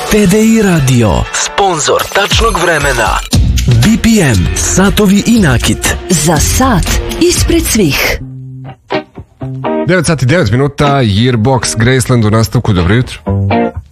TDI Radio, sponzor tačnog vremena. BPM, satovi i nakit. Za sat ispred svih. 9 sati 9 minuta, Yearbox, Graceland u nastavku, dobro jutro.